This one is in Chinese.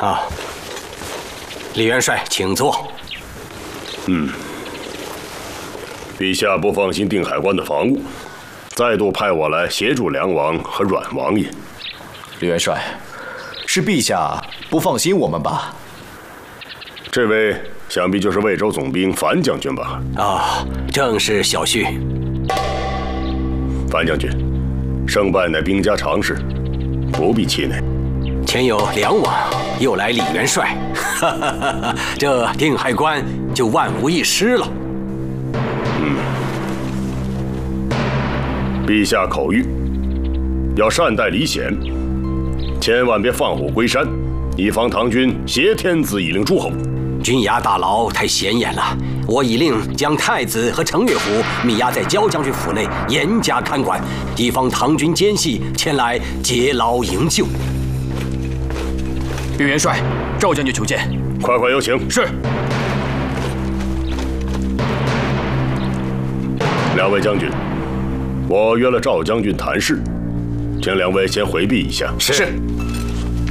啊，李元帅，请坐。 陛下不放心定海关的防务，再度派我来协助梁王和阮王爷。 李元帅，是陛下不放心我们吧？ 这位想必就是魏州总兵樊将军吧？ 啊，正是小婿。 樊将军，胜败乃兵家常事，不必气馁。 前有梁王，又来李元帅，这定海关就万无一失了。 陛下口谕，要善待李显，千万别放虎归山，以防唐军挟天子以令诸侯。 军衙大牢太显眼了，我已令将太子和程越虎密押在焦将军府内，严加看管，以防唐军奸细前来劫牢营救。 李元帅，赵将军求见。 快快有请。 是。 两位将军，我约了赵将军谈事，请两位先回避一下。 是。